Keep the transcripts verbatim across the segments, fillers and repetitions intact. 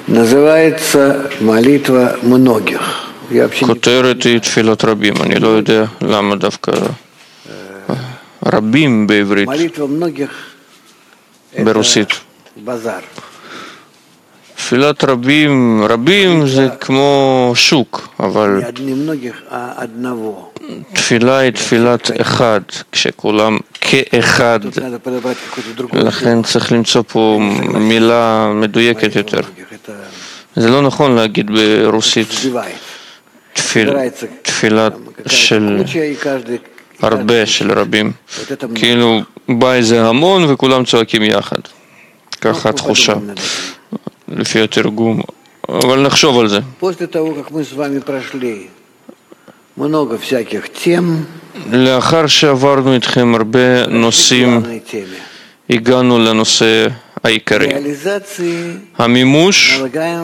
כותרת היא תפילת רבים. אני לא יודע למה דווקא רבים בעברית, ברוסית. תפילת רבים, רבים זה כמו שוק, אבל תפילה היא תפילת אחד, כשכולם כאחד. לכן צריך למצוא פה מילה מדויקת יותר. זה לא נכון להגיד ברוסית תפיל, תפילת של הרבה, של רבים. כאילו בא איזה המון וכולם צועקים יחד. ככה תחושה, לפי התרגום. אבל נחשוב על זה. לאחר שעברנו איתכם הרבה נושאים, הגענו לנושא העיקרי. המימוש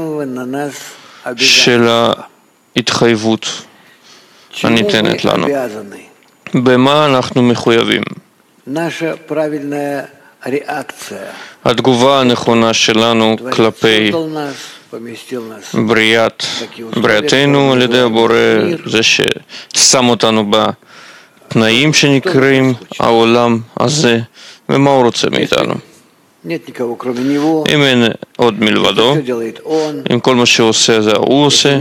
של ההתחייבות הניתנת לנו. במה אנחנו מחויבים? התגובה הנכונה שלנו כלפי בריאת, בריאתנו על ידי הבורא, זה ששם אותנו בתנאים שנקראים העולם הזה, ומה הוא רוצה מאיתנו. אם אין עוד מלבדו, אם כל מה שהוא עושה זה הוא עושה,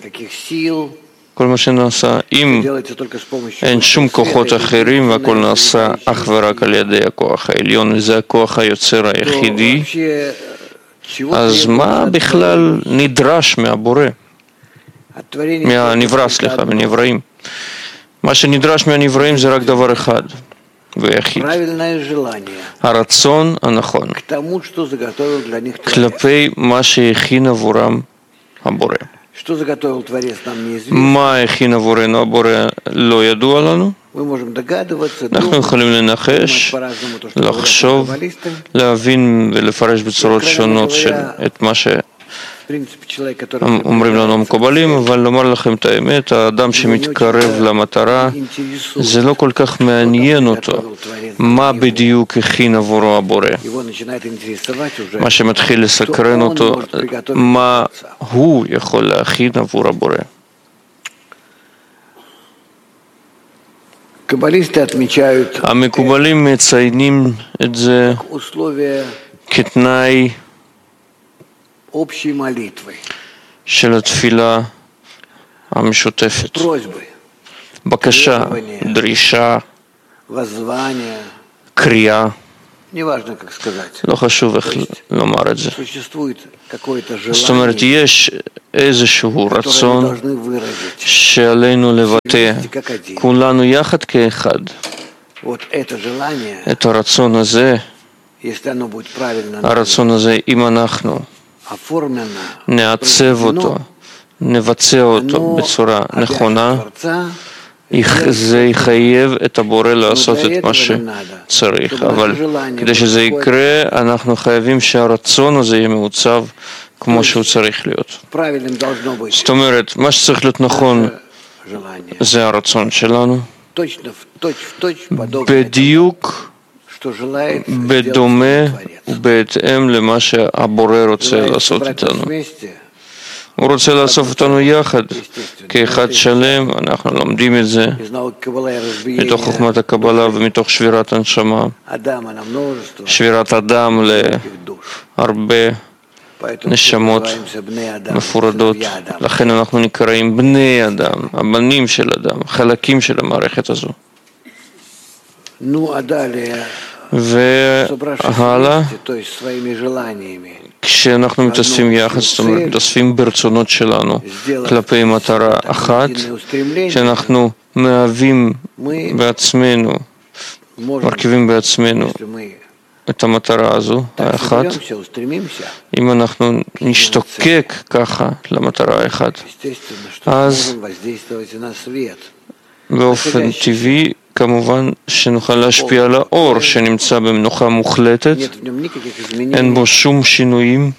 כל מה שנעשה, אם אין שום כוחות אחרים והכל נעשה אך ורק על ידי הכוח העליון, וזה הכוח היוצר היחידי, אז מה בכלל נדרש מהבורא? מהנברא, סליחה, מנבראים. מה שנדרש מהנבראים זה רק דבר אחד ויחיד. הרצון הנכון כלפי מה שהכין עבורם הבורא. מה הכין עבורנו הבורא לא ידוע לנו. אנחנו יכולים לנחש, לחשוב, להבין ולפרש בצורות שונות של את מה שאומרים לנו המקובלים, אבל לומר לכם את האמת, האדם שמתקרב למטרה, זה לא כל כך מעניין אותו מה בדיוק הכין עבורו הבורא. מה שמתחיל לסקרן אותו, מה הוא יכול להכין עבור הבורא. המקובלים מציינים את זה כתנאי של התפילה המשותפת. בקשה, דרישה, קריאה, לא חשוב איך לומר את זה. זאת אומרת, יש איזשהו רצון שעלינו לבטא, כולנו יחד כאחד. את הרצון הזה, הרצון הזה, אם אנחנו נעצב אותו, נבצע אותו בצורה נכונה, זה יחייב את הבורא לעשות את מה שצריך. אבל כדי שזה יקרה, אנחנו חייבים שהרצון הזה יהיה מעוצב כמו שהוא צריך להיות. זאת אומרת, מה שצריך להיות נכון זה הרצון שלנו, בדיוק בדומה ובהתאם למה שהבורא רוצה לעשות איתנו. הוא רוצה לאסוף אותנו יחד, כאחד שלם. אנחנו לומדים את זה מתוך חוכמת הקבלה ומתוך שבירת הנשמה, שבירת אדם להרבה נשמות מפורדות. לכן אנחנו נקראים בני אדם, הבנים של אדם, חלקים של המערכת הזו. והלאה, כשאנחנו מתאספים יחד, זאת אומרת, מתאספים ברצונות שלנו כלפי מטרה אחת, שאנחנו מהווים בעצמנו, מרכיבים בעצמנו את המטרה הזו, האחת. אם אנחנו נשתוקק ככה למטרה האחת, אז באופן טבעי, כמובן שנוכל להשפיע על האור שנמצא במנוחה מוחלטת, אין בו שום שינויים,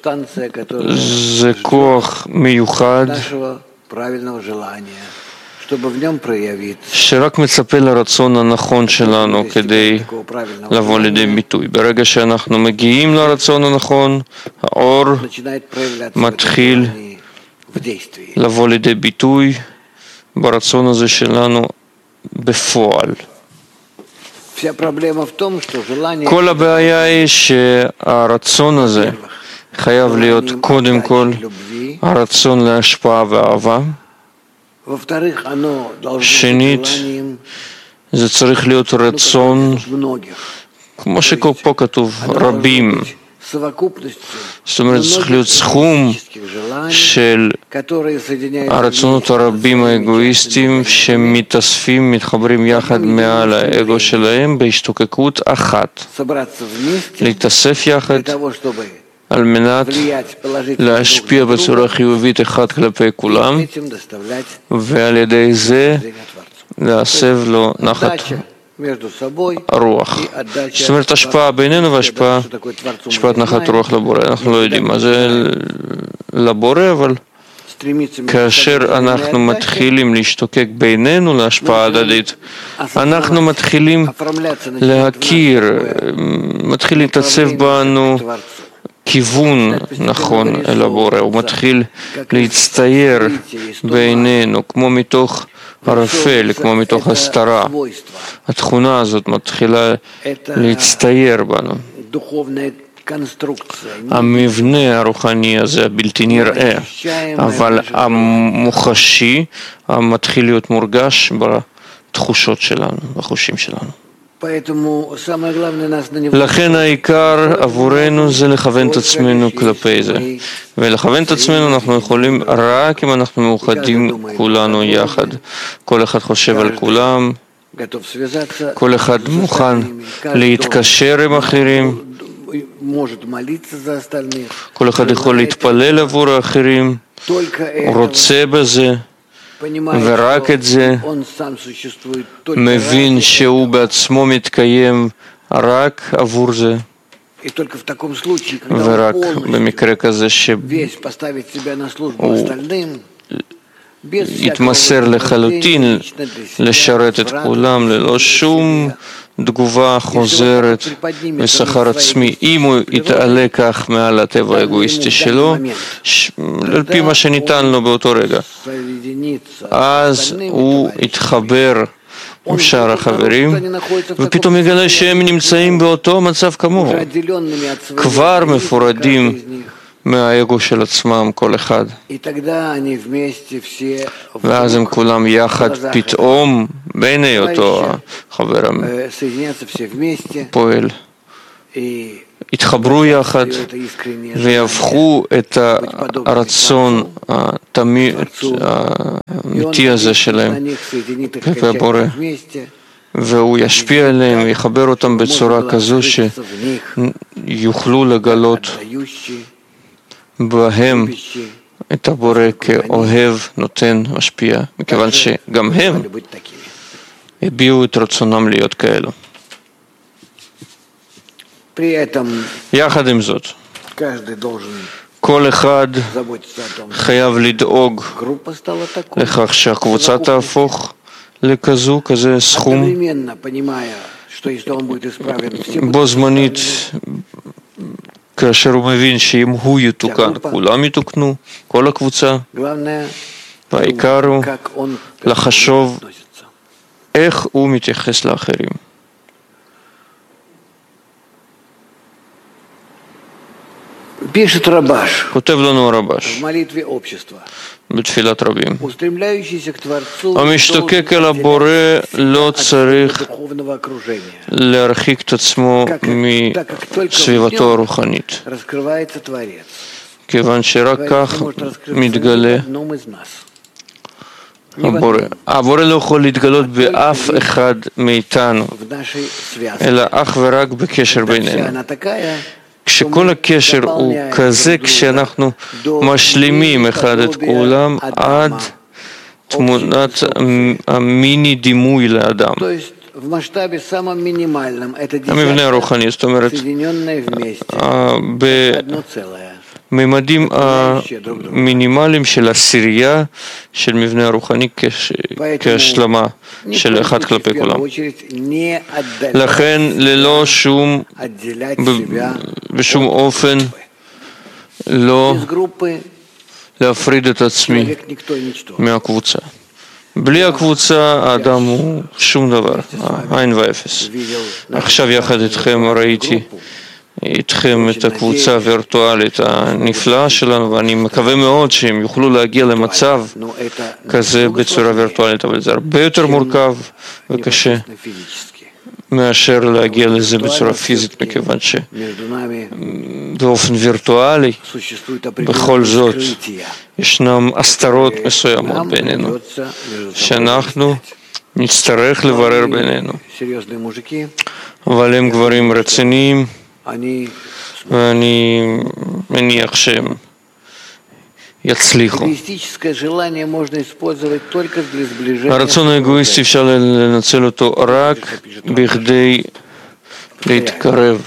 זה כוח מיוחד שרק מצפה לרצון הנכון שלנו כדי לבוא לידי ביטוי. ברגע שאנחנו מגיעים לרצון הנכון, האור מתחיל לבוא לידי ביטוי ברצון הזה שלנו בפועל. כל הבעיה היא שהרצון הזה חייב להיות קודם כל הרצון להשפעה ואהבה. שנית, זה צריך להיות רצון, כמו שפה כתוב, רבים. זאת אומרת, צריך להיות סכום של הרצונות הרבים האגואיסטיים שמתאספים, מתחברים יחד מעל האגו שלהם בהשתוקקות אחת. להתאסף יחד על מנת להשפיע בצורה חיובית אחד כלפי כולם, ועל ידי זה להסב לו נחת הרוח. זאת אומרת, השפעה בינינו והשפעה, השפעת נחת רוח לבורא. אנחנו לא יודעים מה זה לבורא, אבל כאשר אנחנו מתחילים להשתוקק בינינו להשפעה הדדית, אנחנו מתחילים להכיר, מתחיל להתעצב בנו כיוון נכון אל הבורא, הוא מתחיל להצטייר בינינו כמו מתוך ערפל, כמו מתוך הסתרה. התכונה הזאת מתחילה להצטייר בנו. המבנה הרוחני הזה הבלתי נראה, אבל המוחשי, המתחיל להיות מורגש בתחושות שלנו, בחושים שלנו. לכן העיקר עבורנו זה לכוון את עצמנו כלפי זה, ולכוון את עצמנו אנחנו יכולים רק אם אנחנו מאוחדים כולנו יחד. כל אחד חושב על כולם, כל אחד מוכן להתקשר עם אחרים, כל אחד יכול להתפלל עבור האחרים, הוא רוצה בזה, ורק את זה מבין שהוא בעצמו מתקיים רק עבור זה. ורק במקרה כזה שהוא יתמסר לחלוטין לשרת את כולם ללא שום תגובה חוזרת ושכר עצמי, אם הוא יתעלה כך מעל הטבע האגואיסטי שלו, על פי מה שניתן לו באותו רגע, אז הוא יתחבר עם שאר החברים, ופתאום יגלה שהם נמצאים באותו מצב כמוהו, כבר מפורדים מהאגו של עצמם כל אחד, ואז הם כולם יחד פתאום בעיני אותו החבר הפועל יתחברו יחד ויהפכו את הרצון האמיתי הזה שלהם כלפי הבורא, והוא ישפיע עליהם ויחבר אותם בצורה כזו שיוכלו לגלות בהם את הבורא כאוהב, נותן, משפיע, מכיוון שגם הם הביעו את רצונם להיות כאלו. יחד עם זאת, כל אחד חייב לדאוג לכך שהקבוצה תהפוך לכזו, כזה סכום, בו זמנית, כאשר הוא מבין שאם הוא יתוקן, כולם יתוקנו, כל הקבוצה, והעיקר הוא לחשוב איך הוא מתייחס לאחרים. כותב לנו הרבש בתפילת רבים, המשתוקק אל הבורא לא צריך להרחיק את עצמו מסביבתו הרוחנית, כיוון שרק כך מתגלה הבורא. הבורא לא יכול להתגלות באף אחד מאיתנו, אלא אך ורק בקשר בינינו. כשכל הקשר הוא כזה, כשאנחנו משלימים אחד את כולם עד תמונת המיני דימוי לאדם. המבנה הרוחני, זאת אומרת, ממדים המינימליים של עשירייה של מבנה הרוחני כהשלמה של אחד כלפי כולם. לכן ללא שום, בשום אופן לא להפריד את עצמי מהקבוצה. בלי הקבוצה האדם הוא שום דבר, עין ואפס. עכשיו יחד איתכם ראיתי איתכם את הקבוצה הווירטואלית הנפלאה שלנו, ואני מקווה מאוד שהם יוכלו להגיע למצב כזה בצורה וירטואלית, אבל זה הרבה יותר מורכב וקשה מאשר להגיע לזה בצורה פיזית, מכיוון שבאופן וירטואלי בכל זאת ישנם הסתרות מסוימות בינינו שאנחנו נצטרך לברר בינינו, אבל הם גברים רציניים ואני מניח שהם יצליחו. הרצון האגואיסטי אפשר לנצל אותו רק בכדי להתקרב.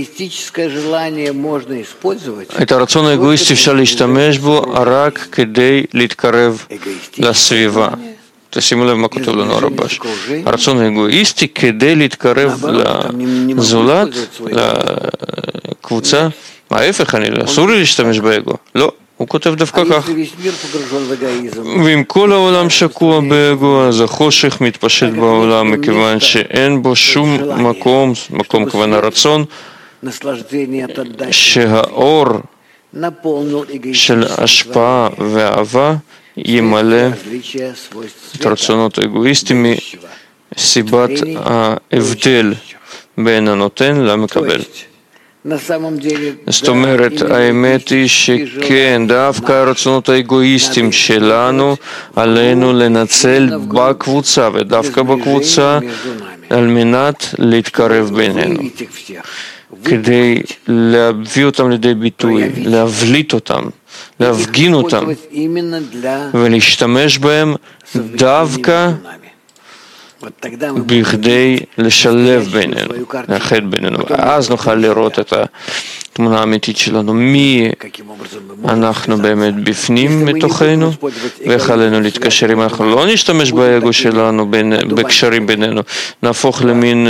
את הרצון האגואיסטי אפשר להשתמש בו רק כדי להתקרב לסביבה. תשימו לב מה כותב לנו הרבש. הרצון האגואיסטי כדי להתקרב לזולת, לקבוצה, ההפך, אסור לי להשתמש באגו. לא, הוא כותב דווקא כך. ואם כל העולם שקוע באגו, אז החושך מתפשט בעולם, מכיוון שאין בו שום מקום, מקום כוון הרצון, שהאור של השפעה ואהבה ימלא את הרצונות האגואיסטיים מסיבת ההבדל בין הנותן למקבל. זאת אומרת, האמת היא שכן, דווקא הרצונות האגואיסטיים שלנו עלינו לנצל בקבוצה, ודווקא בקבוצה על מנת להתקרב בינינו, כדי להביא אותם לידי ביטוי, להבליט אותם, להפגין אותם ולהשתמש בהם דווקא בכדי לשלב בינינו, לאחד בינינו, ואז נוכל לראות את התמונה האמיתית שלנו, מי אנחנו באמת בפנים מתוכנו ואיך עלינו להתקשר. אם אנחנו לא נשתמש באגו שלנו, בקשרים בינינו, נהפוך למין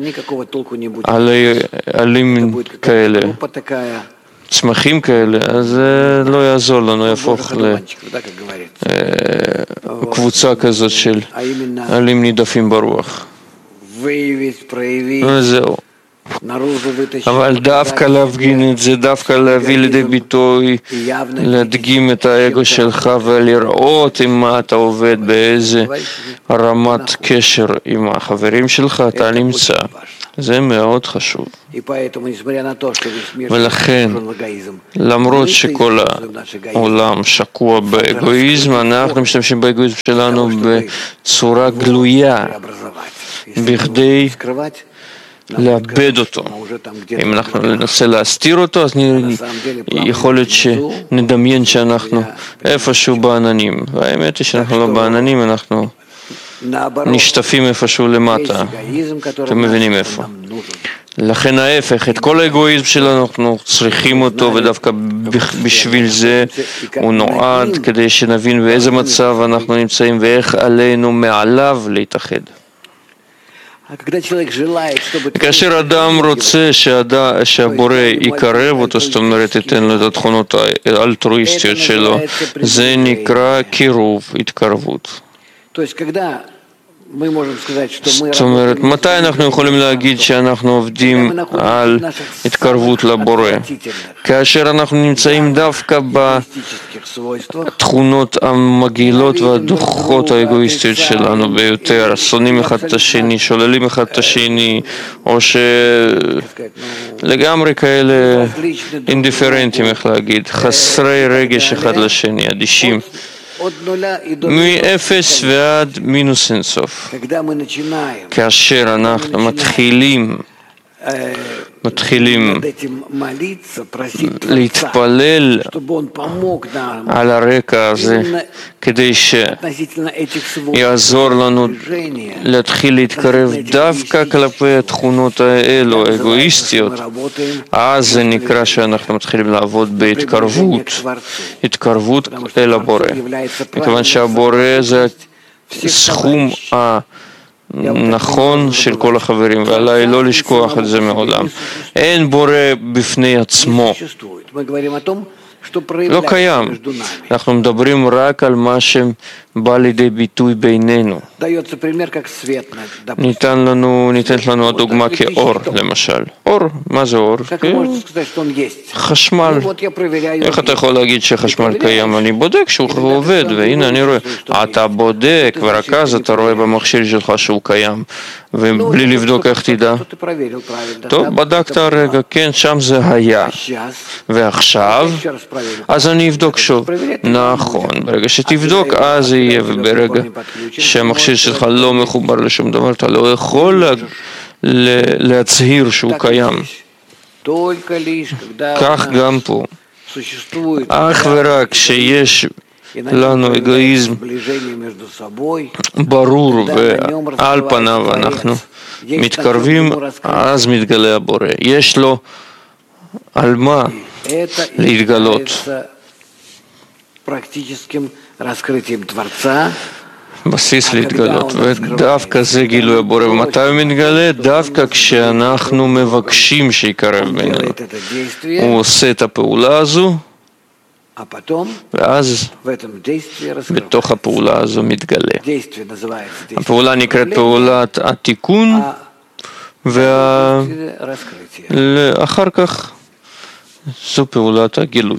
עלים כאלה, צמחים כאלה, אז זה לא יעזור לנו, יהפוך לקבוצה כזאת של עלים נידפים ברוח. וזהו. אבל דווקא להפגין את זה, דווקא להביא לידי ביטוי, להדגים את האגו שלך ולראות עם מה אתה עובד, באיזה רמת קשר עם החברים שלך אתה נמצא. זה מאוד חשוב. ולכן, למרות שכל העולם שקוע באגואיזם, אנחנו משתמשים באגואיזם שלנו בצורה גלויה, בכדי לאבד אותו. אם אנחנו ננסה להסתיר אותו, אז יכול להיות שנדמיין שאנחנו איפשהו בעננים. והאמת היא שאנחנו לא בעננים, אנחנו נשטפים איפשהו למטה. אתם מבינים איפה. לכן ההפך, את כל האגואיזם שלנו אנחנו צריכים אותו, ודווקא בשביל זה הוא נועד, כדי שנבין באיזה מצב אנחנו נמצאים ואיך עלינו מעליו להתאחד. כאשר אדם רוצה שהבורא יקרב אותו, זאת אומרת, ייתן לו את התכונות האלטרואיסטיות שלו, זה נקרא קירוב, התקרבות. זאת אומרת, מתי אנחנו יכולים להגיד שאנחנו עובדים על התקרבות לבורא? כאשר אנחנו נמצאים דווקא בתכונות המגעילות והדוחות האגואיסטיות שלנו ביותר, שונאים אחד את השני, שוללים אחד את השני, או שלגמרי כאלה אינדיפרנטים, איך להגיד, חסרי רגש אחד לשני, אדישים. מאפס ועד מינוס אינסוף. כאשר אנחנו מתחילים מתחילים להתפלל על הרקע הזה כדי שיעזור לנו להתחיל להתקרב דווקא כלפי התכונות האלו, האגואיסטיות, אז זה נקרא שאנחנו מתחילים לעבוד בהתקרבות, התקרבות אל הבורא, מכיוון שהבורא זה סכום ה... נכון של כל החברים, ועליי לא לשכוח את זה מעולם. אין בורא בפני עצמו, לא קיים. אנחנו מדברים רק על מה שבא לידי ביטוי בינינו. ניתן לנו, ניתנת לנו הדוגמה כאור, למשל. אור, מה זה אור? חשמל. איך אתה יכול להגיד שחשמל קיים? אני בודק שהוא עובד, והנה אני רואה. אתה בודק, ורק אז אתה רואה במכשיר שלך שהוא קיים, ובלי לבדוק איך תדע. טוב, בדקת רגע, כן, שם זה היה. ועכשיו, אז אני אבדוק שוב. נכון, ברגע שתבדוק, אז זה יהיה, וברגע שהמכשיר שלך לא מחובר לשום דבר, אתה לא יכול להצהיר שהוא קיים. כך גם פה. אך ורק שיש לנו אגואיזם ברור ועל פניו אנחנו מתקרבים, אז מתגלה הבורא. יש לו על מה להתגלות. בסיס להתגלות, ודווקא זה גילוי הבורא. ומתי הוא מתגלה? דווקא כשאנחנו מבקשים שיקרב בינינו. הוא עושה את הפעולה הזו, ואז בתוך הפעולה הזו מתגלה. הפעולה נקראת פעולת התיקון, ואחר כך זו פעולת הגילוי.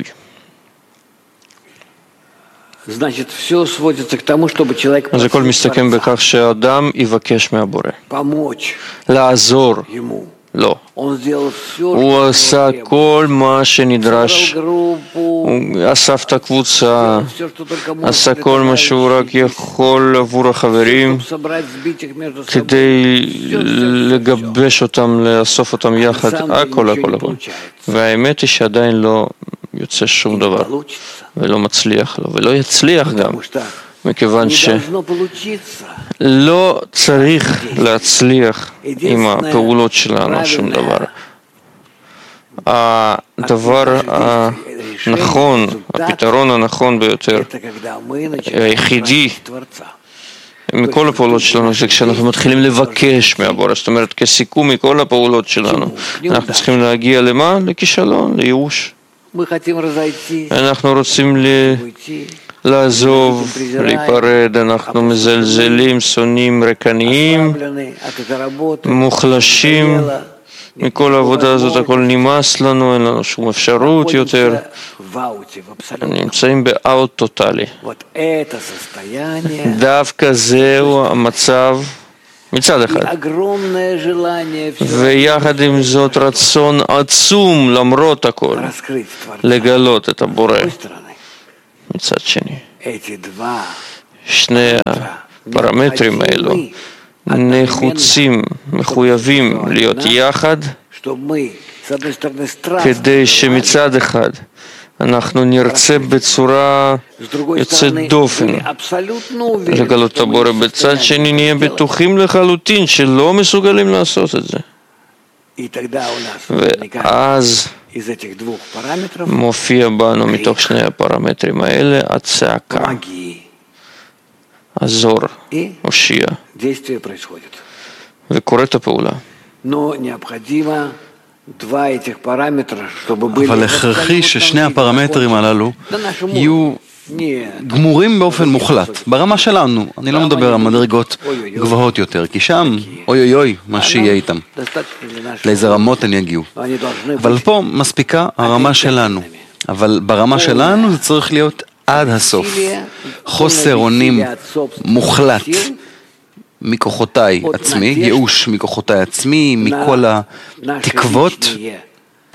אז הכל מסתכם בכך שהאדם יבקש מהבורא לעזור לו. הוא עשה כל מה שנדרש, הוא אסף את הקבוצה, עשה כל מה שהוא רק יכול עבור החברים כדי לגבש אותם, לאסוף אותם יחד, הכל הכל הכל. והאמת היא שעדיין לא יוצא שום דבר, ולא מצליח לו, ולא יצליח גם, מכיוון שלא צריך להצליח עם הפעולות שלנו שום דבר. הדבר הנכון, הפתרון הנכון ביותר, היחידי מכל הפעולות שלנו, זה כשאנחנו מתחילים לבקש מהבורא, זאת אומרת, כסיכום מכל הפעולות שלנו, אנחנו צריכים להגיע למה? לכישלון, לייאוש. אנחנו רוצים לעזוב, להיפרד, אנחנו מזלזלים, שונאים, רקניים, מוחלשים, מכל העבודה הזאת הכל נמאס לנו, אין לנו שום אפשרות יותר, נמצאים באאוט טוטלי. דווקא זהו המצב מצד אחד, ויחד עם זאת רצון עצום למרות הכל לגלות את הבורא. מצד שני, שני הפרמטרים האלו נחוצים, מחויבים להיות יחד, כדי שמצד אחד אנחנו נרצה בצורה יוצאת דופן לגלות את הבורא, בצד שני נהיה בטוחים לחלוטין שלא מסוגלים לעשות את זה. ואז מופיע בנו מתוך שני הפרמטרים האלה הצעקה, הזור, הושיע, וקוראת הפעולה. אבל הכרחי ששני הפרמטרים הללו יהיו גמורים באופן מוחלט, ברמה שלנו. אני לא מדבר על מדרגות גבוהות יותר, כי שם, אוי אוי אוי, מה שיהיה איתם. לאיזה רמות הן יגיעו. אבל פה מספיקה הרמה שלנו. אבל ברמה שלנו זה צריך להיות עד הסוף. חוסר אונים מוחלט מכוחותיי עצמי, ייאוש מכוחותיי עצמי, מכל התקוות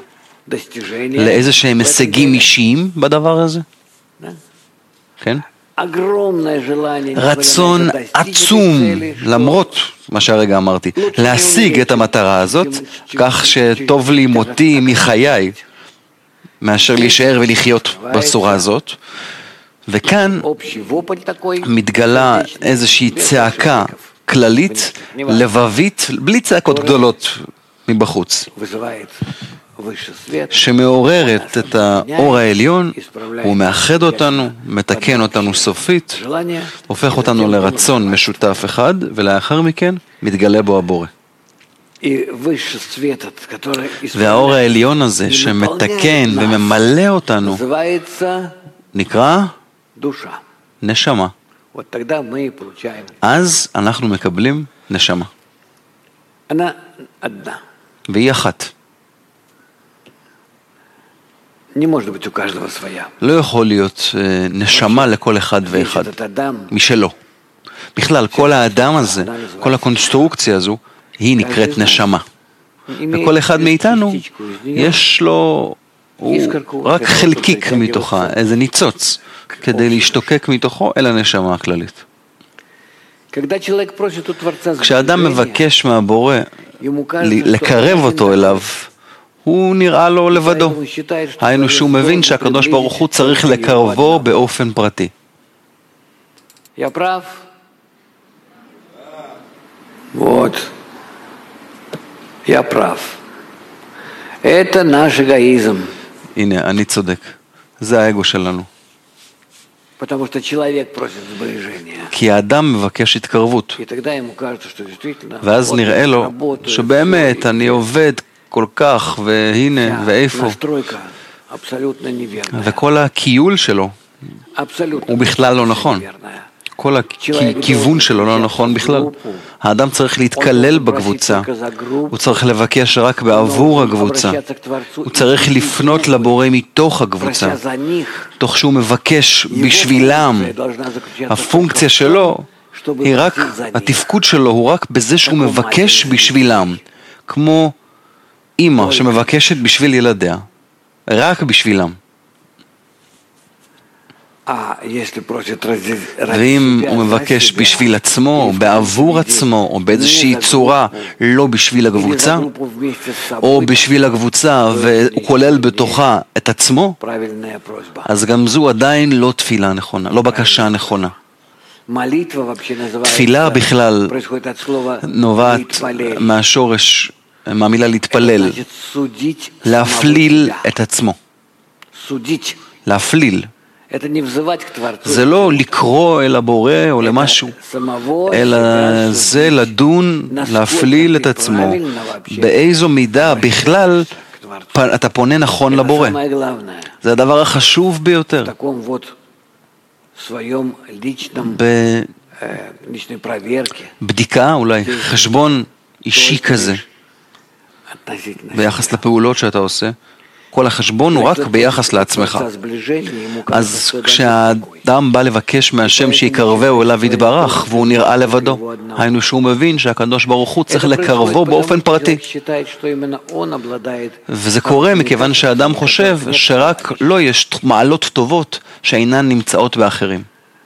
לאיזה שהם הישגים אישיים בדבר הזה. כן? רצון עצום, למרות מה שהרגע אמרתי, להשיג את המטרה הזאת, כך שטוב לי מותי מחיי, מאשר להישאר ולחיות בצורה הזאת. וכאן מתגלה איזושהי צעקה כללית, לבבית, בלי צעקות גדולות מבחוץ, שמעוררת את האור העליון, הוא מאחד אותנו, מתקן אותנו סופית, הופך אותנו לרצון משותף אחד, ולאחר מכן מתגלה בו הבורא. והאור העליון הזה שמתקן וממלא אותנו נקרא נשמה. אז אנחנו מקבלים נשמה. והיא אחת. לא יכול להיות נשמה לכל אחד ואחד משלו. בכלל, כל האדם הזה, כל הקונסטרוקציה הזו, היא נקראת נשמה. וכל אחד מאיתנו יש לו, הוא רק חלקיק מתוכה, איזה ניצוץ, כדי להשתוקק מתוכו אל הנשמה הכללית. כשאדם מבקש מהבורא לקרב אותו אליו, הוא נראה לו לבדו. היינו שהוא מבין שהקדוש ברוך הוא צריך לקרבו באופן פרטי. Вот. Я прав. Это наш эгоизм. הנה, אני צודק. זה האגו שלנו. Потому что человек просит сближения. כי האדם מבקש התקרבות. И тогда ему кажется, что действительно. ואז נראה לו שבאמת אני עובד כל כך, והנה, ואיפה. וכל הקיול שלו הוא בכלל לא נכון. כל הכיוון שלו לא נכון בכלל. האדם צריך להתקלל בקבוצה, הוא צריך לבקש רק בעבור הקבוצה, הוא צריך לפנות לבורא מתוך הקבוצה, תוך שהוא מבקש בשבילם. הפונקציה שלו היא רק, התפקוד שלו הוא רק בזה שהוא מבקש בשבילם, כמו אמא שמבקשת בשביל ילדיה, רק בשבילם. ואם הוא מבקש בשביל עצמו, בעבור עצמו, או באיזושהי צורה, לא בשביל הקבוצה, או בשביל הקבוצה והוא כולל בתוכה את עצמו, אז גם זו עדיין לא תפילה נכונה, לא בקשה נכונה. תפילה בכלל נובעת מהשורש, מהמילה להתפלל, להפליל את עצמו. להפליל. זה לא לקרוא אל הבורא או למשהו, אלא זה לדון, להפליל את עצמו. באיזו מידה בכלל אתה פונה נכון לבורא. זה הדבר החשוב ביותר. בבדיקה, אולי חשבון אישי כזה, ביחס לפעולות שאתה עושה. כל החשבון הוא רק ביחס לעצמך. אז כשהאדם בא לבקש מהשם שיקרבהו אליו יתברך, והוא נראה לבדו, היינו שהוא מבין שהקדוש ברוך הוא צריך לקרבו באופן פרטי. וזה קורה מכיוון שהאדם חושב שרק לא יש מעלות טובות שאינן נמצאות באחרים.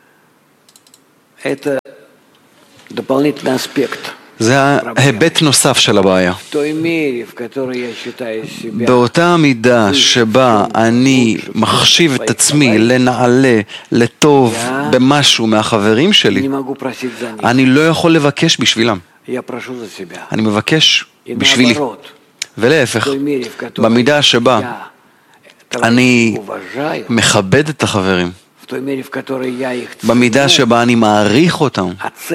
זה ההיבט נוסף של הבעיה. באותה מידה שבה אני מחשיב את עצמי לנעלה, לטוב במשהו מהחברים שלי, אני לא יכול לבקש בשבילם. אני מבקש בשבילי. ולהפך, במידה שבה אני מכבד את החברים, במידה שבה אני מעריך אותם,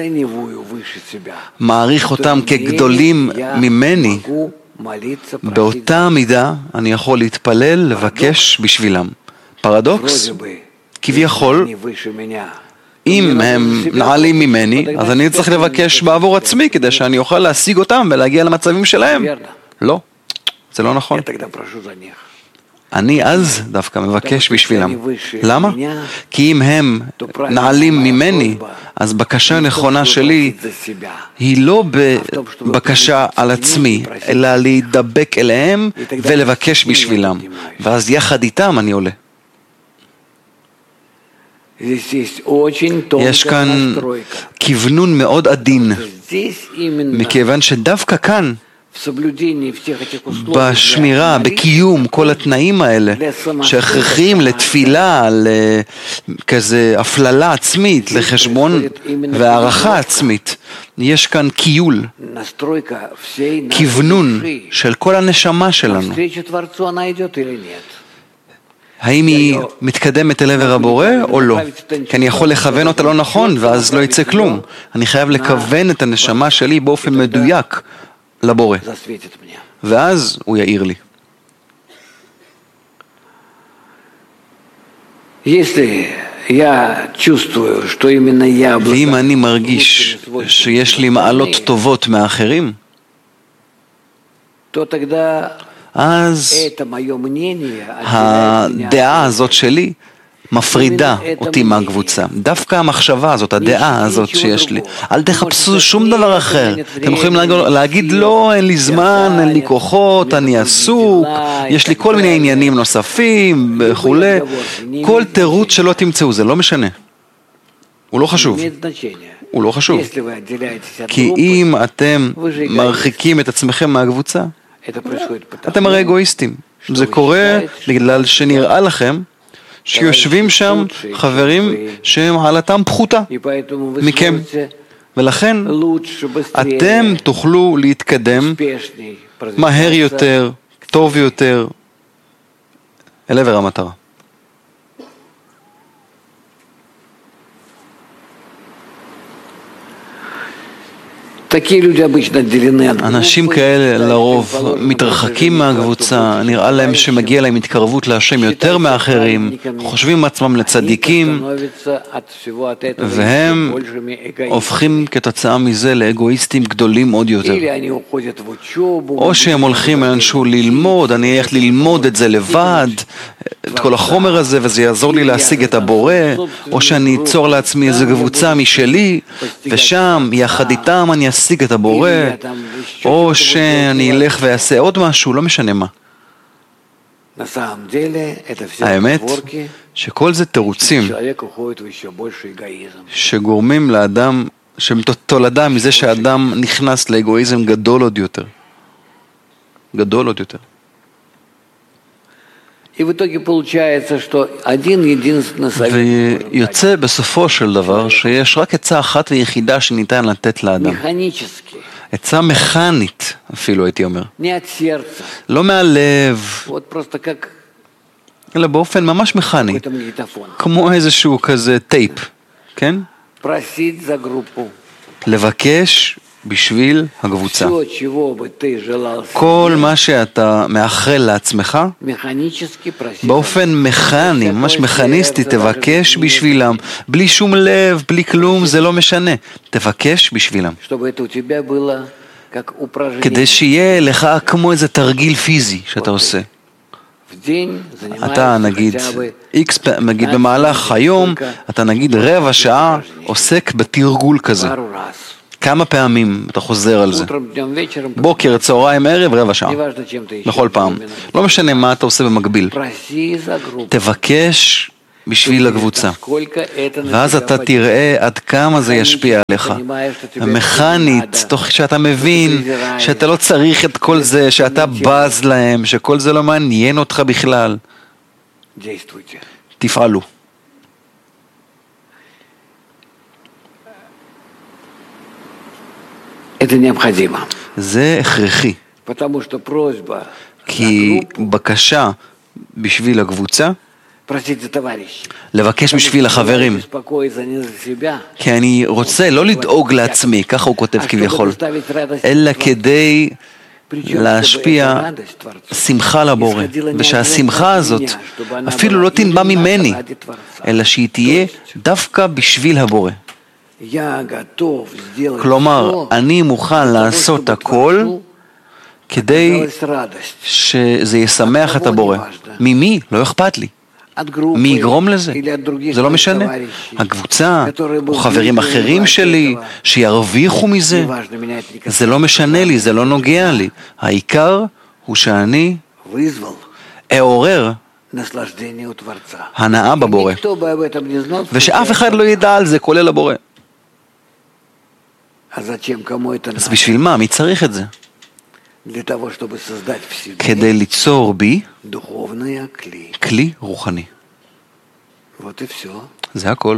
מעריך אותם כגדולים ממני, באותה מידה אני יכול להתפלל, לבקש בשבילם. פרדוקס? כביכול, אם הם נעלים ממני, אז אני צריך לבקש בעבור עצמי, כדי שאני אוכל להשיג אותם ולהגיע למצבים שלהם. לא, זה לא נכון. אני אז דווקא מבקש בשבילם. למה? כי אם הם נעלים ממני, אז בקשה נכונה שלי היא לא בבקשה על עצמי, אלא להידבק אליהם ולבקש בשבילם. ואז יחד איתם אני עולה. יש כאן כיוונון מאוד עדין, מכיוון שדווקא כאן, בשמירה, בקיום כל התנאים האלה שהכרחיים לתפילה, לכזה הפללה עצמית, לחשבון והערכה עצמית, יש כאן קיול, כיוונון של כל הנשמה שלנו. האם היא מתקדמת אל עבר הבורא או לא? כי אני יכול לכוון אותה לא נכון ואז לא יצא כלום. אני חייב לכוון את הנשמה שלי באופן מדויק לבורא. ואז הוא יאיר לי. ואם אני מרגיש שיש לי מעלות טובות מאחרים, אז הדעה הזאת שלי מפרידה אותי מהקבוצה. דווקא המחשבה הזאת, הדעה הזאת שיש לי. אל תחפשו שום דבר אחר. אתם יכולים להגיד, לא, אין לי זמן, אין לי כוחות, אני עסוק, יש לי כל מיני עניינים נוספים וכו'. כל תירוץ שלא תמצאו, זה לא משנה. הוא לא חשוב. הוא לא חשוב. כי אם אתם מרחיקים את עצמכם מהקבוצה, אתם הרי אגואיסטים. זה קורה בגלל שנראה לכם שיושבים שם חברים שהם עלתם פחותה מכם. ולכן אתם תוכלו להתקדם מהר יותר, טוב יותר, אל עבר המטרה. אנשים כאלה לרוב מתרחקים מהקבוצה, נראה להם שמגיע להם התקרבות להשם יותר מאחרים, חושבים עצמם לצדיקים, והם הופכים כתוצאה מזה לאגואיסטים גדולים עוד יותר. או שהם הולכים לאנשהו ללמוד, אני הולך ללמוד את זה לבד, את כל החומר הזה, וזה יעזור לי להשיג את הבורא, או שאני אצור לעצמי איזו קבוצה משלי, ושם יחד איתם אני אשיג את הבורא, או שאני אלך ואעשה עוד משהו, לא משנה מה. האמת שכל זה תירוצים שגורמים לאדם, שהם תולדה מזה שהאדם נכנס לאגואיזם גדול עוד יותר. גדול עוד יותר. ויוצא בסופו של דבר שיש רק עצה אחת ויחידה שניתן לתת לאדם. עצה מכנית אפילו הייתי אומר. לא מהלב, אלא באופן ממש מכני. כמו איזשהו כזה טייפ, כן? לבקש בשביל הקבוצה. כל מה שאתה מאחל לעצמך, באופן מכני, ממש מכניסטי, תבקש בשבילם, בלי שום לב, בלי כלום, זה לא משנה. תבקש בשבילם. כדי שיהיה לך כמו איזה תרגיל פיזי שאתה עושה. אתה נגיד, איקס, נגיד במהלך היום, אתה נגיד רבע שעה עוסק בתרגול כזה. כמה פעמים אתה חוזר על זה? בוקר, צהריים, ערב, רבע שעה. בכל פעם. לא משנה מה אתה עושה במקביל. תבקש בשביל הקבוצה. ואז אתה תראה עד כמה זה ישפיע עליך. מכנית, תוך שאתה מבין שאתה לא צריך את כל זה, שאתה בז להם, שכל זה לא מעניין אותך בכלל. תפעלו. זה הכרחי, כי בקשה בשביל הקבוצה, לבקש בשביל החברים, כי אני רוצה לא לדאוג לעצמי, ככה הוא כותב כביכול, אלא כדי להשפיע שמחה לבורא, ושהשמחה הזאת אפילו לא תנבע ממני, אלא שהיא תהיה דווקא בשביל הבורא. כלומר, אני מוכן לעשות הכל כדי שזה ישמח את הבורא. ממי? לא אכפת לי. מי יגרום לזה? זה לא משנה. הקבוצה, או חברים אחרים שלי, שירוויחו מזה, זה לא משנה לי, זה לא נוגע לי. העיקר הוא שאני אעורר הנאה בבורא, ושאף אחד לא ידע על זה, כולל הבורא. אז בשביל מה? מי צריך את זה? כדי ליצור בי כלי רוחני. זה הכל.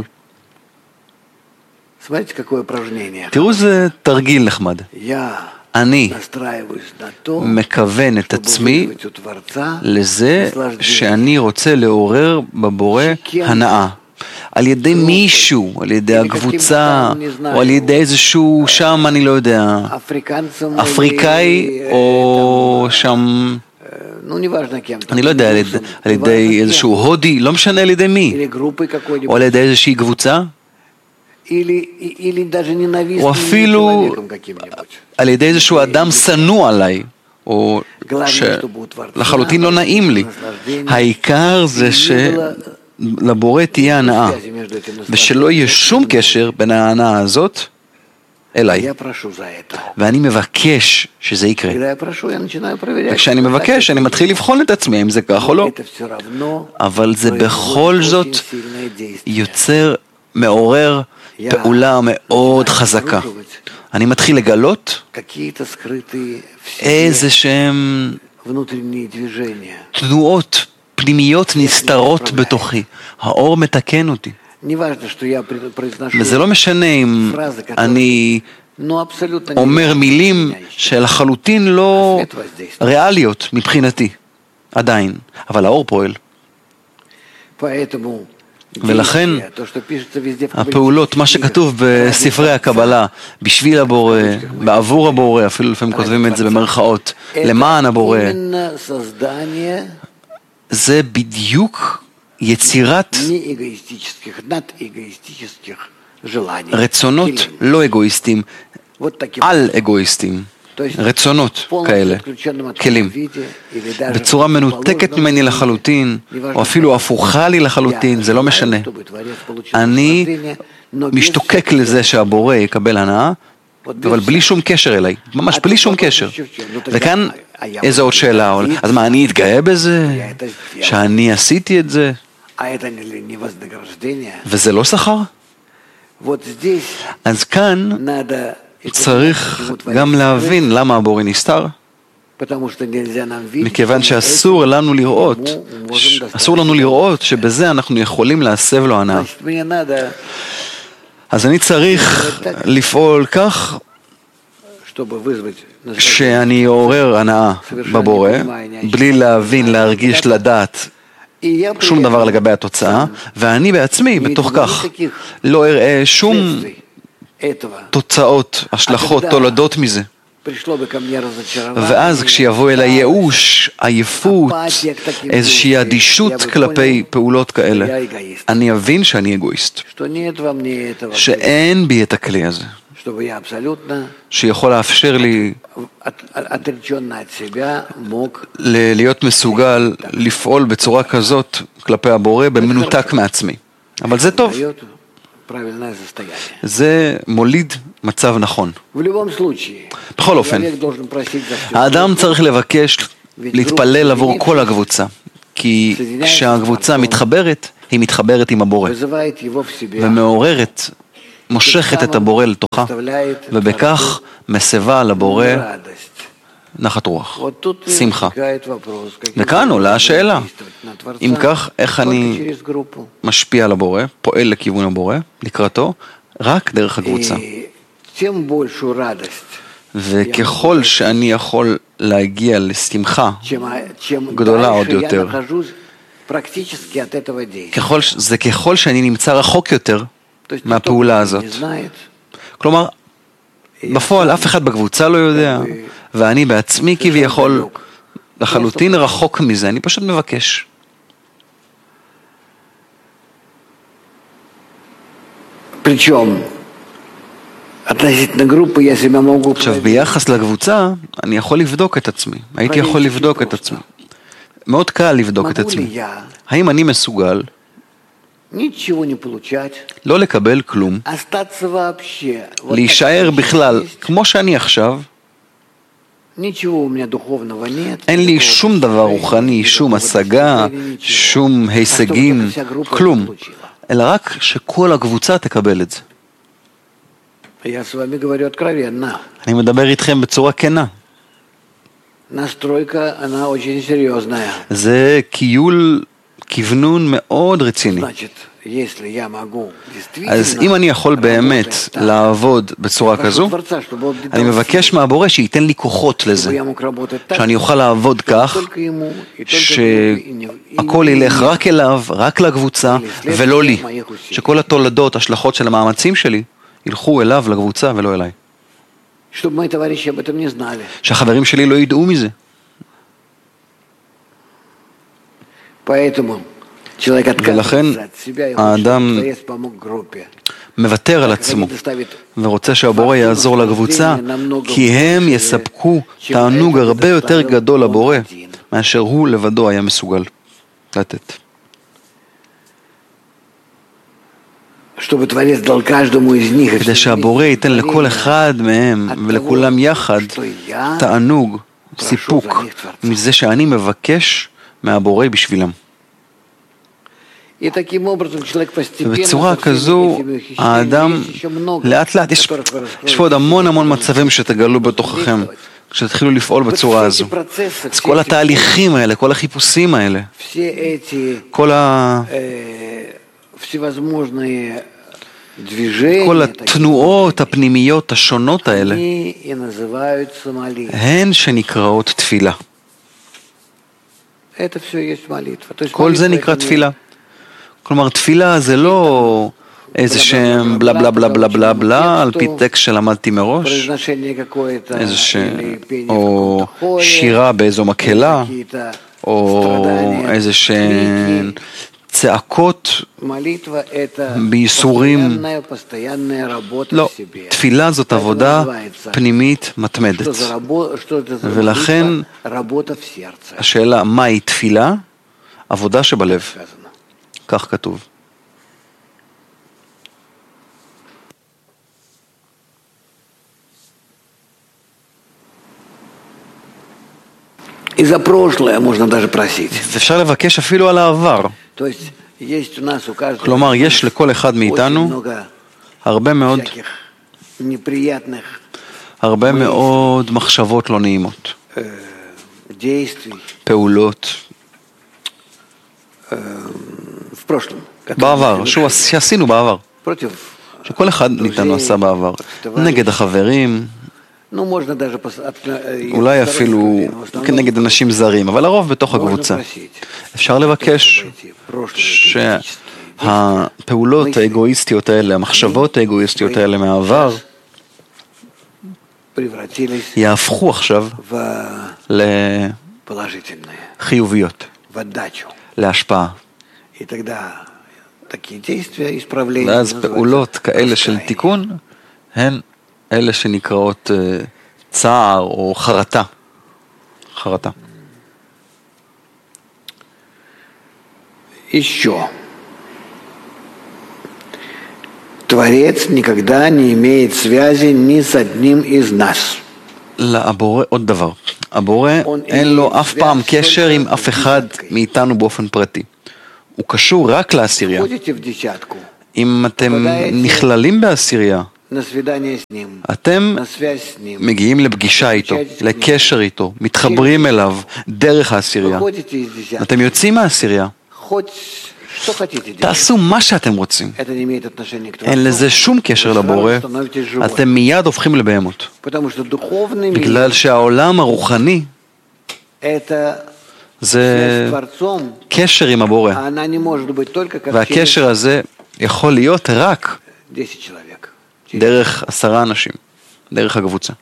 תראו, זה תרגיל נחמד. אני מכוון את עצמי לזה שאני רוצה לעורר בבורא הנאה. על ידי מישהו, על ידי הקבוצה, או על ידי איזשהו שם, אני לא יודע, אפריקאי, או שם, אני לא יודע, על ידי איזשהו הודי, לא משנה על ידי מי, או על ידי איזושהי קבוצה, או אפילו על ידי איזשהו אדם שנוא עליי, או שלחלוטין לא נעים לי. העיקר זה ש... לבורא תהיה הנאה, ושלא יהיה שום קשר בין ההנאה הזאת אליי. ואני מבקש שזה יקרה. וכשאני מבקש, אני מתחיל לבחון את עצמי, אם זה כך או לא. אבל זה בכל זאת יוצר, מעורר פעולה מאוד חזקה. אני מתחיל לגלות איזה שהם תנועות פנימיות נסתרות בתוכי. האור מתקן אותי. וזה לא משנה אם אני אומר מילים שלחלוטין לא ריאליות מבחינתי, עדיין. אבל האור פועל. ולכן הפעולות, מה שכתוב בספרי הקבלה, בשביל הבורא, בעבור הבורא, אפילו לפעמים כותבים את זה במרכאות, למען הבורא, זה בדיוק יצירת רצונות לא אגואיסטים, על אגואיסטים, רצונות כאלה, כלים, בצורה מנותקת ממני לחלוטין, או אפילו הפוכה לי לחלוטין, זה לא משנה. אני משתוקק לזה שהבורא יקבל הנאה, אבל בלי שום קשר אליי, ממש בלי שום קשר. וכאן איזו עוד שאלה, אז מה, אני אתגאה בזה? שאני עשיתי את זה? וזה לא שכר? אז כאן צריך גם להבין למה הבורא נסתר. מכיוון שאסור לנו לראות, אסור לנו לראות שבזה אנחנו יכולים להסב לו הנאה. אז אני צריך לפעול כך שאני אעורר הנאה בבורא, בלי להבין, להרגיש, לדעת שום דבר לגבי התוצאה, ואני בעצמי בתוך כך לא אראה שום תוצאות, השלכות, תולדות מזה. ואז כשיבוא אל הייאוש, עייפות, איזושהי אדישות כלפי פעולות כאלה, אני אבין שאני אגואיסט, שאין בי את הכלי הזה, שיכול לאפשר לי להיות מסוגל לפעול בצורה כזאת כלפי הבורא במנותק מעצמי. אבל זה טוב. זה מוליד מצב נכון. בכל אופן, האדם צריך לבקש להתפלל עבור כל הקבוצה, כי כשהקבוצה מתחברת, היא מתחברת עם הבורא, ומעוררת, מושכת את הבורא לתוכה, ובכך מסבה לבורא נחת רוח, שמחה. וכאן עולה השאלה, אם כך, איך אני משפיע על הבורא, פועל לכיוון הבורא, לקראתו, רק דרך הקבוצה. וככל שאני יכול להגיע לשמחה גדולה עוד יותר, ככל, זה ככל שאני נמצא רחוק יותר מהפעולה הזאת. כלומר, בפועל אף אחד בקבוצה לא יודע, ואני בעצמי כביכול לחלוטין רחוק מזה, אני פשוט מבקש. עכשיו, ביחס לקבוצה, אני יכול לבדוק את עצמי. הייתי יכול לבדוק את עצמי. מאוד קל לבדוק את עצמי. האם אני מסוגל לא לקבל כלום, להישאר בכלל כמו שאני עכשיו, אין לי שום דבר רוחני, שום השגה, שום הישגים, כלום, אלא רק שכל הקבוצה תקבל את זה. אני מדבר איתכם בצורה כנה. זה קיול, כיוונון מאוד רציני. אז אם אני יכול באמת לעבוד בצורה כזו, אני מבקש מהבורא שייתן לי כוחות לזה, שאני אוכל לעבוד כך, שהכל ילך רק אליו, רק לקבוצה, ולא לי. שכל התולדות, השלכות של המאמצים שלי, ילכו אליו, לקבוצה, ולא אליי. שהחברים שלי לא ידעו מזה. ולכן האדם מוותר על עצמו ורוצה שהבורא יעזור לקבוצה, כי הם יספקו תענוג הרבה יותר גדול לבורא מאשר הוא לבדו היה מסוגל לתת. כדי שהבורא ייתן לכל אחד מהם ולכולם יחד תענוג, סיפוק מזה שאני מבקש מהבורא בשבילם. ובצורה כזו האדם לאט לאט, יש, יש פה עוד המון המון מצבים שתגלו בתוככם כשתתחילו לפעול בצורה הזו. אז כל התהליכים האלה, כל החיפושים האלה, כל ה... כל התנועות הפנימיות השונות האלה הן שנקראות תפילה. כל זה נקרא תפילה. כלומר, תפילה זה לא איזה שם בלה בלה בלה בלה בלה בלה, על פי טקסט שלמדתי מראש, איזה שם, או שירה באיזו מקהלה, או איזה שם צעקות בייסורים. לא, תפילה זאת עבודה פנימית מתמדת. ולכן השאלה, מהי תפילה? עבודה שבלב. כך כתוב. אפשר לבקש אפילו על העבר. כלומר, יש לכל אחד מאיתנו הרבה מאוד הרבה מאוד מחשבות לא נעימות, פעולות בעבר, שעשינו בעבר, שכל אחד מאיתנו עשה בעבר, נגד החברים, אולי אפילו כנגד אנשים זרים, אבל הרוב בתוך הקבוצה. אפשר לבקש שהפעולות האגואיסטיות האלה, המחשבות האגואיסטיות האלה מהעבר, יהפכו עכשיו לחיוביות, להשפעה. ואז פעולות כאלה של תיקון הן אלה שנקראות צער או חרטה. חרטה. Еще. Творец никогда не имеет связи ни с одним из нас. לבורא עוד דבר. הבורא אין לו אף פעם קשר עם אף אחד מאיתנו באופן פרטי. הוא קשור רק לעשירייה. אם אתם נכללים בעשירייה, אתם מגיעים לפגישה איתו, לקשר איתו, מתחברים אליו דרך העשירייה. אתם יוצאים מהעשירייה. תעשו מה שאתם רוצים. אין לזה שום קשר לבורא, אתם מיד הופכים לבהמות. בגלל שהעולם הרוחני זה קשר עם הבורא, והקשר הזה יכול להיות רק דרך עשרה אנשים, דרך הקבוצה.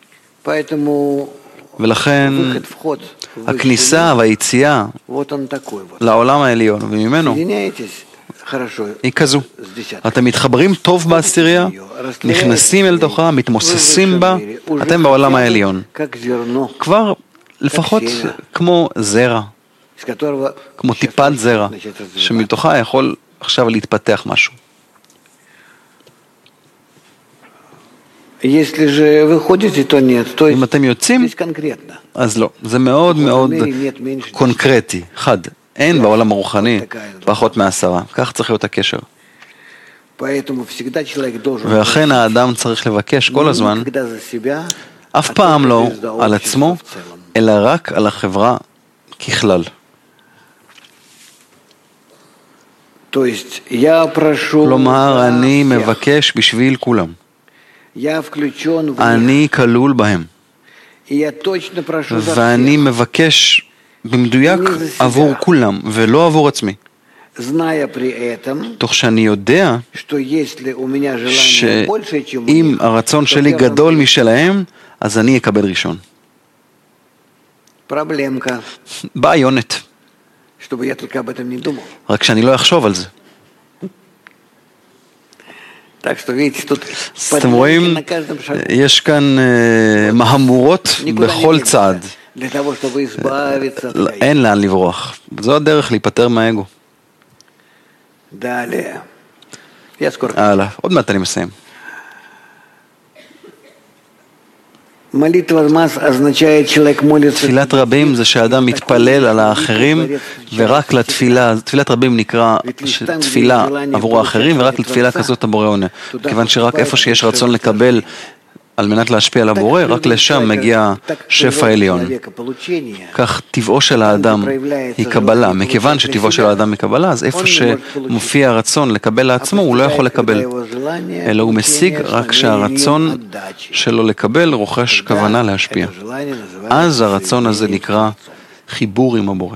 ולכן הכניסה והיציאה לעולם העליון וממנו היא כזו. אתם מתחברים טוב בעשירייה, נכנסים אל תוכה, מתמוססים בה, אתם בעולם העליון. כבר לפחות כמו זרע, כמו טיפת זרע, שמתוכה יכול עכשיו להתפתח משהו. אם אתם יוצאים, אז לא. זה מאוד מאוד קונקרטי, חד. אין בעולם הרוחני פחות מעשרה. כך צריך להיות הקשר. ואכן האדם צריך לבקש כל הזמן, אף פעם לא על עצמו, אלא רק על החברה ככלל. כלומר, אני מבקש בשביל כולם. אני כלול בהם. ואני מבקש במדויק עבור כולם, ולא עבור עצמי. תוך שאני יודע שאם הרצון שלי גדול משלהם, אז אני אקבל ראשון. בעיונת. רק שאני לא אחשוב על זה. אז אתם רואים, יש כאן מהמורות בכל צעד. אין לאן לברוח. זו הדרך להיפטר מהאגו. הלאה, עוד מעט אני מסיים. תפילת רבים זה שהאדם מתפלל על האחרים ורק לתפילה, תפילת רבים נקרא תפילה עבור האחרים ורק לתפילה כזאת הבורא עונה. כיוון שרק איפה שיש רצון לקבל על מנת להשפיע על הבורא, רק לשם מגיע שפע עליון. כך טבעו של האדם היא קבלה. מכיוון שטבעו של האדם היא קבלה, אז איפה שמופיע הרצון לקבל לעצמו, הוא לא יכול לקבל. אלא הוא משיג רק שהרצון שלו לקבל רוכש כוונה להשפיע. אז הרצון הזה נקרא חיבור עם הבורא.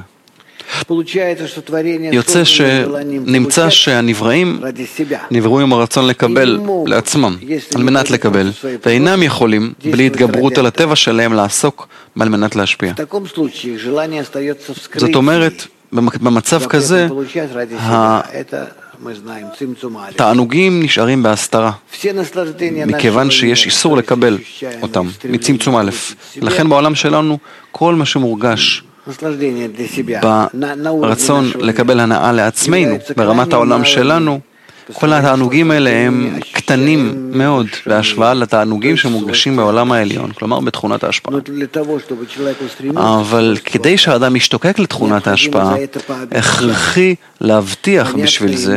יוצא שנמצא שהנבראים נבראו עם הרצון לקבל לעצמם, על מנת לקבל, ואינם יכולים, בלי התגברות על הטבע שלהם, לעסוק על מנת להשפיע. זאת אומרת, במצב כזה, התענוגים נשארים בהסתרה, מכיוון שיש איסור לקבל אותם, מצמצום א'. לכן בעולם שלנו, כל מה שמורגש ברצון לקבל הנאה לעצמנו, ברמת העולם שלנו, כל התענוגים האלה הם קטנים מאוד בהשוואה לתענוגים שמורגשים בעולם העליון, כלומר בתכונת ההשפעה. אבל כדי שהאדם ישתוקק לתכונת ההשפעה, הכרחי להבטיח בשביל זה,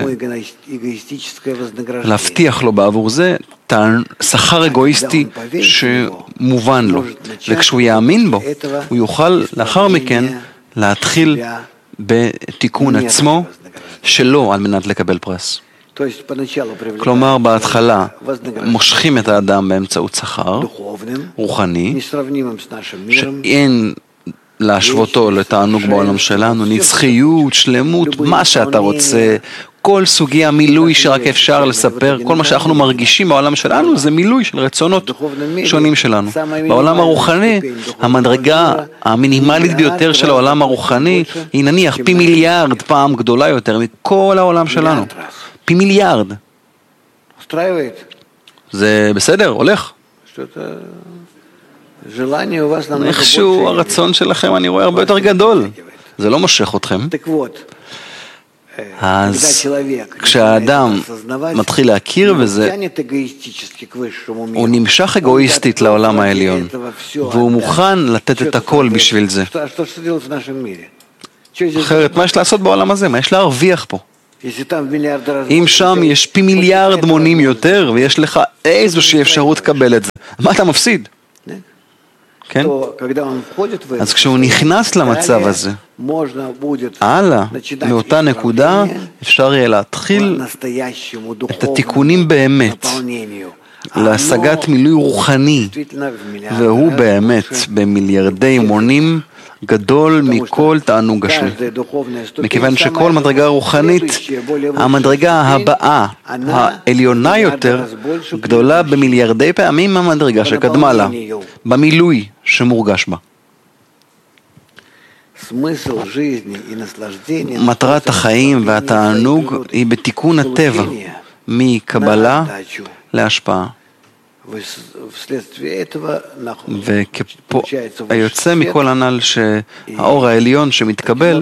להבטיח לו בעבור זה, שכר אגואיסטי שמובן לו, וכשהוא יאמין בו, הוא יוכל לאחר מכן להתחיל בתיקון עצמו שלו על מנת לקבל פרס. כלומר, בהתחלה מושכים את האדם באמצעות שכר רוחני, שאין להשוותו לתענוג בעולם שלנו, נצחיות, שלמות, מה שאתה רוצה, כל סוגי המילוי שרק אפשר לספר, כל מה שאנחנו מרגישים בעולם שלנו זה מילוי של רצונות שונים שלנו. בעולם הרוחני, המדרגה המינימלית ביותר של העולם הרוחני היא נניח פי מיליארד פעם גדולה יותר מכל העולם שלנו. פי מיליארד. זה בסדר, הולך. איכשהו הרצון שלכם אני רואה הרבה יותר גדול. זה לא מושך אתכם. אז כשהאדם מתחיל להכיר בזה, הוא נמשך אגואיסטית לעולם העליון, והוא מוכן לתת את הכל בשביל זה. אחרת, מה יש לעשות בעולם הזה? מה יש להרוויח פה? אם שם יש פי מיליארד מונים יותר, ויש לך איזושהי אפשרות לקבל את זה, מה אתה מפסיד? כן? אז כשהוא נכנס למצב הזה, הלאה, מאותה נקודה אפשר יהיה להתחיל את התיקונים באמת, להשגת מילוי רוחני, והוא באמת במיליארדי מונים גדול מכל תענוג גשמי. מכיוון שכל מדרגה רוחנית, המדרגה הבאה, העליונה יותר, גדולה במיליארדי פעמים מהמדרגה שקדמה לה, במילוי שמורגש בה. מטרת החיים והתענוג היא בתיקון הטבע, מקבלה להשפעה. והיוצא מכל הנ"ל שהאור העליון שמתקבל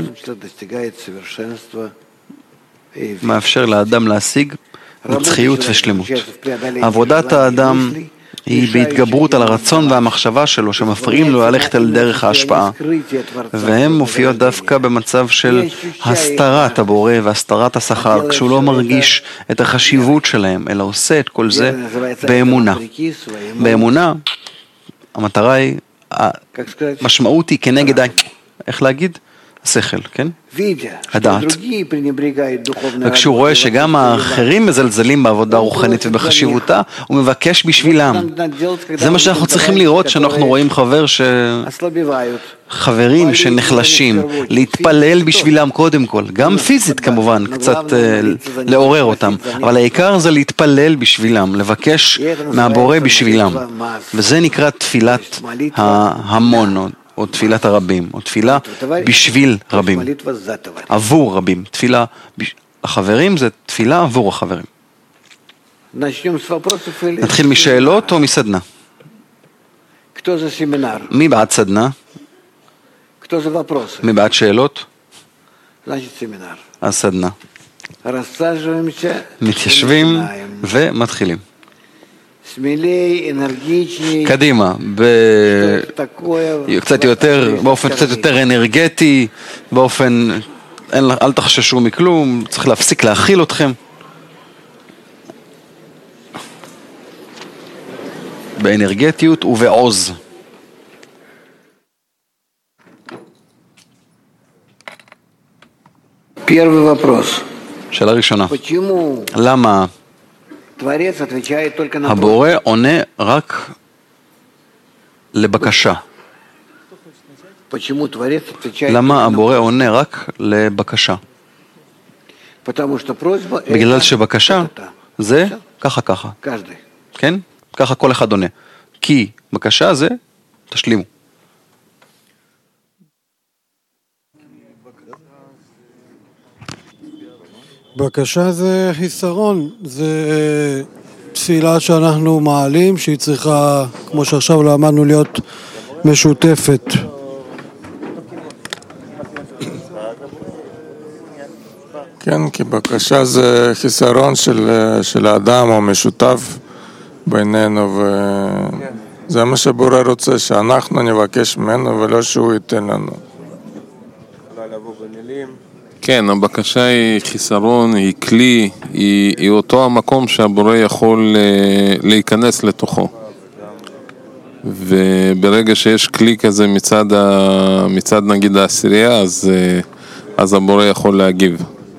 מאפשר לאדם להשיג נצחיות ושלמות. עבודת האדם היא בהתגברות על הרצון והמחשבה שלו שמפריעים לו ללכת על דרך ההשפעה, והן מופיעות דווקא במצב של הסתרת הבורא והסתרת השכר, כשהוא לא מרגיש את החשיבות שלהם, אלא עושה את כל זה באמונה. באמונה המטרה היא, המשמעות היא כנגד, איך להגיד? השכל, כן? הדעת. וכשהוא רואה שגם האחרים מזלזלים בעבודה רוחנית ובחשיבותה, הוא מבקש בשבילם. זה מה שאנחנו צריכים לראות שאנחנו רואים חבר ש... חברים שנחלשים, להתפלל בשבילם קודם כל, גם פיזית כמובן, קצת לעורר אותם, אבל העיקר זה להתפלל בשבילם, לבקש מהבורא בשבילם, וזה נקרא תפילת ההמון, או תפילת הרבים, או תפילה בשביל רבים, עבור רבים. תפילה החברים זה תפילה עבור החברים. נתחיל משאלות או מסדנה? מי בעד סדנה? מי בעד שאלות? אז סדנה. מתיישבים ומתחילים. קדימה, קצת יותר, באופן קצת יותר אנרגטי, באופן, אל תחששו מכלום, צריך להפסיק להכיל אתכם. באנרגטיות ובעוז. שאלה ראשונה. למה הבורא עונה רק לבקשה? למה הבורא עונה רק לבקשה? בגלל שבקשה זה ככה ככה. כן? ככה כל אחד עונה. כי בקשה זה תשלימו. בקשה זה חיסרון, זה תפילה שאנחנו מעלים, שהיא צריכה, כמו שעכשיו למדנו, להיות משותפת. כן, כי בקשה זה חיסרון של, של האדם או משותף בינינו, וזה מה שבורא רוצה, שאנחנו נבקש ממנו ולא שהוא ייתן לנו. כן, הבקשה היא חיסרון, היא כלי, היא, היא אותו המקום שהבורא יכול להיכנס לתוכו. וברגע שיש כלי כזה מצד, ה, מצד נגיד העשירייה, אז, אז הבורא יכול להגיב.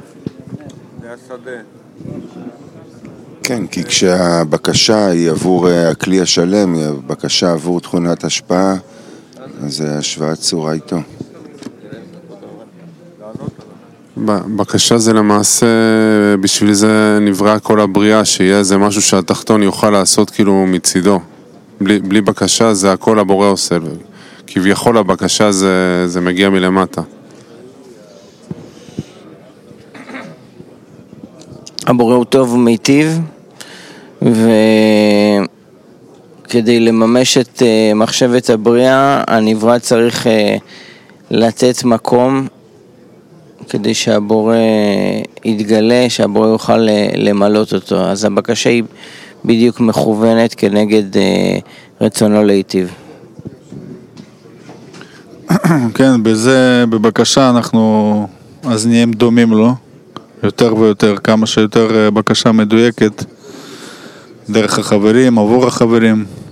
כן, כי כשהבקשה היא עבור הכלי השלם, היא הבקשה עבור תכונת השפעה, אז זה השוואת צורה איתו. בקשה זה למעשה, בשביל זה נברא כל הבריאה, שיהיה איזה משהו שהתחתון יוכל לעשות כאילו מצידו. בלי, בלי בקשה זה הכל הבורא עושה. כביכול הבקשה זה, זה מגיע מלמטה. הבורא הוא טוב ומיטיב, וכדי לממש את מחשבת הבריאה, הנברא צריך לתת מקום כדי שהבורא יתגלה, שהבורא יוכל למלות אותו. אז הבקשה היא בדיוק מכוונת כנגד רצונו להיטיב. כן, בזה, בבקשה אנחנו אז נהיים דומים לו, יותר ויותר, כמה שיותר בקשה מדויקת, דרך החברים, עבור החברים.